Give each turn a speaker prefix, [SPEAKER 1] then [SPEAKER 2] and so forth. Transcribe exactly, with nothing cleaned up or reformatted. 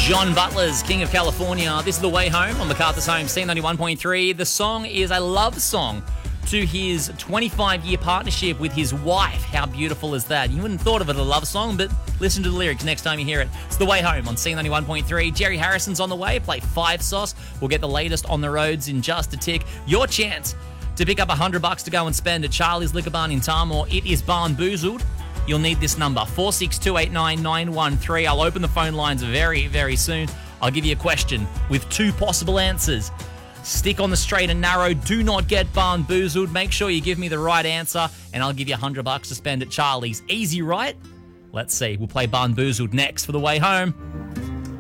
[SPEAKER 1] John Butler's King of California. This is The Way Home on MacArthur's Home, C ninety-one point three. The song is a love song to his twenty-five-year partnership with his wife. How beautiful is that? You wouldn't have thought of it a love song, but listen to the lyrics next time you hear it. It's The Way Home on C ninety-one point three. Jerry Harrison's on the way. Play Five Sauce. We'll get the latest on the roads in just a tick. Your chance to pick up one hundred bucks to go and spend at Charlie's Liquor Barn in Tamworth. It is Barnboozled. You'll need this number, four six two eight nine nine one three. I'll open the phone lines very, very soon. I'll give you a question with two possible answers. Stick on the straight and narrow. Do not get Barnboozled. Make sure you give me the right answer, and I'll give you one hundred bucks to spend at Charlie's. Easy, right? Let's see. We'll play Barnboozled next for The Way Home.